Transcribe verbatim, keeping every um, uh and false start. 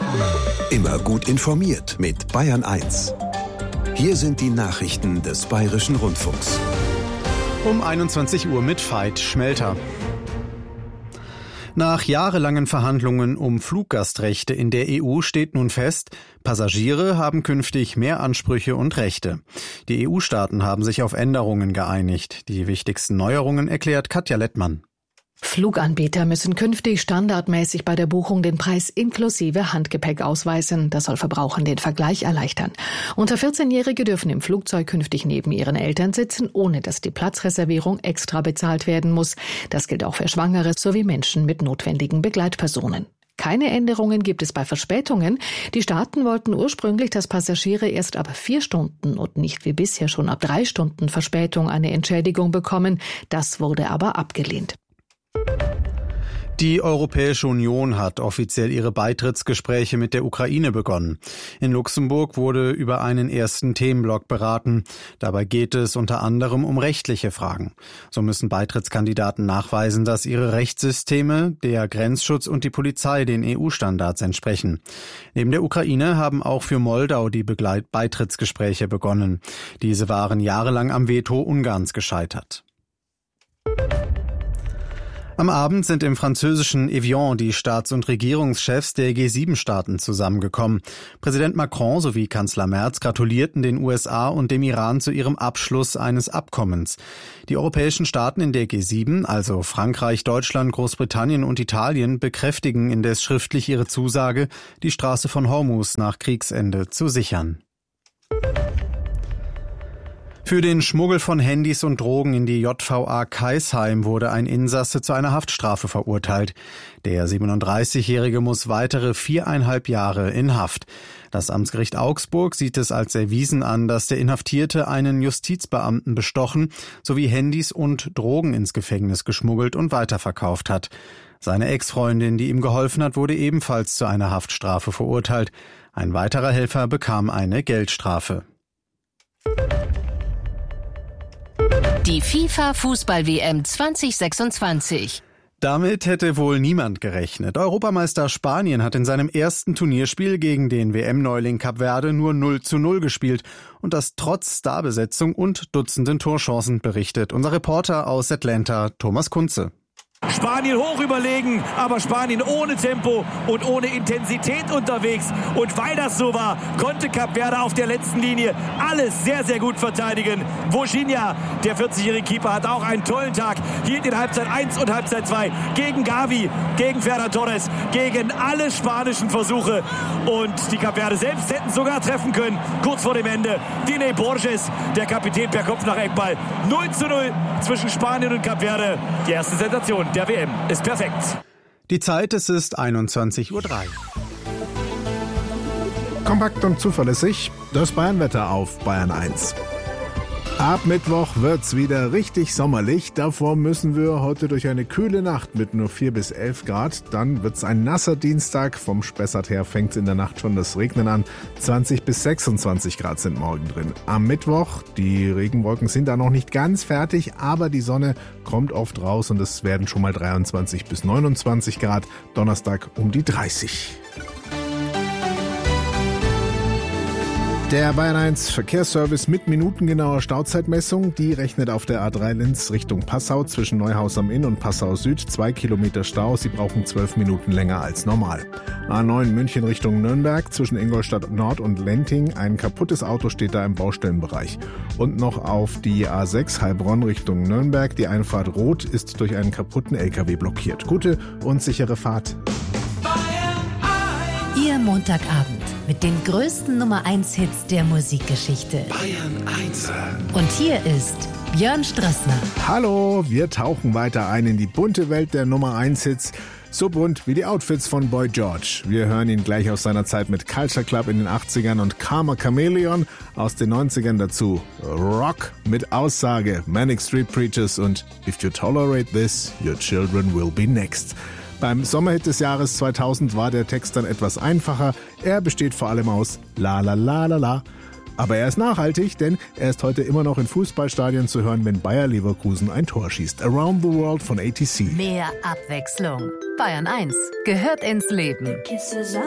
Immer gut informiert mit Bayern eins. Hier sind die Nachrichten des Bayerischen Rundfunks. Um einundzwanzig Uhr mit Veit Schmelter. Nach jahrelangen Verhandlungen um Fluggastrechte in der E U steht nun fest, Passagiere haben künftig mehr Ansprüche und Rechte. Die E U-Staaten haben sich auf Änderungen geeinigt. Die wichtigsten Neuerungen erklärt Katja Lettmann. Fluganbieter müssen künftig standardmäßig bei der Buchung den Preis inklusive Handgepäck ausweisen. Das soll Verbrauchern den Vergleich erleichtern. Unter vierzehnjährige dürfen im Flugzeug künftig neben ihren Eltern sitzen, ohne dass die Platzreservierung extra bezahlt werden muss. Das gilt auch für Schwangere sowie Menschen mit notwendigen Begleitpersonen. Keine Änderungen gibt es bei Verspätungen. Die Staaten wollten ursprünglich, dass Passagiere erst ab vier Stunden und nicht wie bisher schon ab drei Stunden Verspätung eine Entschädigung bekommen. Das wurde aber abgelehnt. Die Europäische Union hat offiziell ihre Beitrittsgespräche mit der Ukraine begonnen. In Luxemburg wurde über einen ersten Themenblock beraten. Dabei geht es unter anderem um rechtliche Fragen. So müssen Beitrittskandidaten nachweisen, dass ihre Rechtssysteme, der Grenzschutz und die Polizei den E U-Standards entsprechen. Neben der Ukraine haben auch für Moldau die Begleit- Beitrittsgespräche begonnen. Diese waren jahrelang am Veto Ungarns gescheitert. Am Abend sind im französischen Evian die Staats- und Regierungschefs der G sieben Staaten zusammengekommen. Präsident Macron sowie Kanzler Merz gratulierten den U S A und dem Iran zu ihrem Abschluss eines Abkommens. Die europäischen Staaten in der G sieben, also Frankreich, Deutschland, Großbritannien und Italien, bekräftigen indes schriftlich ihre Zusage, die Straße von Hormuz nach Kriegsende zu sichern. Für den Schmuggel von Handys und Drogen in die J V A Kaisheim wurde ein Insasse zu einer Haftstrafe verurteilt. Der siebenunddreißigjährige muss weitere viereinhalb Jahre in Haft. Das Amtsgericht Augsburg sieht es als erwiesen an, dass der Inhaftierte einen Justizbeamten bestochen sowie Handys und Drogen ins Gefängnis geschmuggelt und weiterverkauft hat. Seine Ex-Freundin, die ihm geholfen hat, wurde ebenfalls zu einer Haftstrafe verurteilt. Ein weiterer Helfer bekam eine Geldstrafe. Die FIFA-Fußball-W M zwanzig sechsundzwanzig. Damit hätte wohl niemand gerechnet. Europameister Spanien hat in seinem ersten Turnierspiel gegen den W M-Neuling Kap Verde nur null zu null gespielt. Und das trotz Starbesetzung und Dutzenden Torchancen, berichtet unser Reporter aus Atlanta, Thomas Kunze. Spanien hoch überlegen, aber Spanien ohne Tempo und ohne Intensität unterwegs. Und weil das so war, konnte Kap Verde auf der letzten Linie alles sehr, sehr gut verteidigen. Vozinha, der vierzigjährige Keeper, hat auch einen tollen Tag. Hielt in Halbzeit eins und Halbzeit zwei gegen Gavi, gegen Ferran Torres, gegen alle spanischen Versuche. Und die Kap Verde selbst hätten sogar treffen können, kurz vor dem Ende. Dine Borges, der Kapitän, per Kopf nach Eckball. null zu null zwischen Spanien und Kap Verde. Die erste Sensation der W M ist perfekt. Die Zeit, es ist einundzwanzig Uhr drei. Kompakt und zuverlässig, das Bayernwetter auf Bayern eins. Ab Mittwoch wird's wieder richtig sommerlich. Davor müssen wir heute durch eine kühle Nacht mit nur vier bis elf Grad. Dann wird's ein nasser Dienstag. Vom Spessart her fängt's in der Nacht schon das Regnen an. zwanzig bis sechsundzwanzig Grad sind morgen drin. Am Mittwoch, die Regenwolken sind da noch nicht ganz fertig, aber die Sonne kommt oft raus und es werden schon mal dreiundzwanzig bis neunundzwanzig Grad. Donnerstag um die dreißig. Der Bayern eins Verkehrsservice mit minutengenauer Stauzeitmessung, die rechnet auf der A drei Linz Richtung Passau zwischen Neuhaus am Inn und Passau Süd zwei Kilometer Stau. Sie brauchen zwölf Minuten länger als normal. A neun München Richtung Nürnberg zwischen Ingolstadt Nord und Lenting. Ein kaputtes Auto steht da im Baustellenbereich. Und noch auf die A sechs Heilbronn Richtung Nürnberg. Die Einfahrt Rot ist durch einen kaputten L K W blockiert. Gute und sichere Fahrt. Ihr Montagabend mit den größten Nummer eins Hits der Musikgeschichte. Bayern eins. Und hier ist Björn Strassner. Hallo, wir tauchen weiter ein in die bunte Welt der Nummer eins Hits. So bunt wie die Outfits von Boy George. Wir hören ihn gleich aus seiner Zeit mit Culture Club in den achtzigern und Karma Chameleon aus den neunzigern dazu. Rock mit Aussage, Manic Street Preachers und If you tolerate this, your children will be next. Beim Sommerhit des Jahres zweitausend war der Text dann etwas einfacher. Er besteht vor allem aus La la la la la. Aber er ist nachhaltig, denn er ist heute immer noch in Fußballstadien zu hören, wenn Bayer Leverkusen ein Tor schießt. Around the World von A T C. Mehr Abwechslung. Bayern eins gehört ins Leben.